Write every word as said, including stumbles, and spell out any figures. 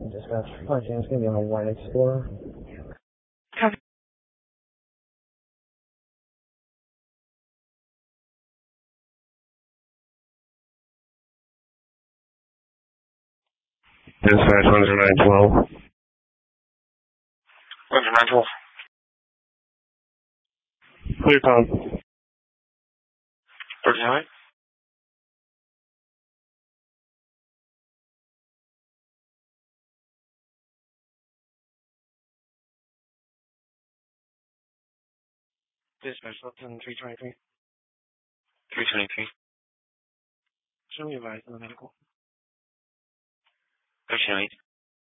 Dispatch, hi James, gonna be on a White Explorer. Copy. Dispatch one zero nine twelve. one zero nine twelve. Clear com. thirty-nine. Dispatch Lupton three twenty-three. three twenty-three. Show me advice on the medical. thirteen eight.